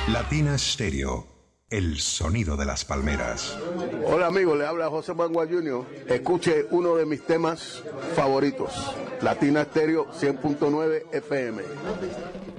Latina Stereo, el sonido de las palmeras. Hola amigos, le habla José Mangua Jr. Escuche uno de mis temas favoritos, Latina Stereo 100.9 FM.